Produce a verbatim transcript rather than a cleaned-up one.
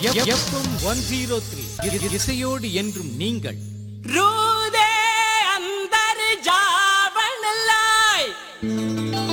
FM one zero three இசையோடு என்றும் நீங்கள். रूदे अंदर जावन लाए